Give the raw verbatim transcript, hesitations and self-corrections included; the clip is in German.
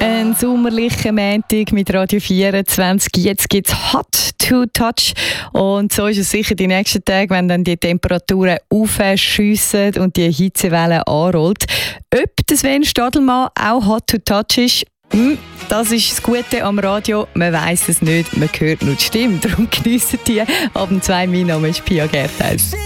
Ein sommerlicher Montag mit Radio vierundzwanzig. Jetzt gibt es Hot to Touch. Und so ist es sicher die nächsten Tage, wenn dann die Temperaturen aufschiessen und die Hitzewelle anrollt. Ob das Sven Stadelmann auch Hot to Touch ist, hm, das ist das Gute am Radio. Man weiss es nicht, man hört nur die Stimme. Darum geniessen die. Ab zwei. Mein Name ist Pia Gerthaus.